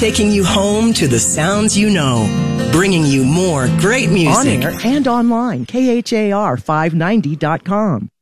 taking you home to the sounds you know, bringing you more great music. On air and online, KHAR590.com.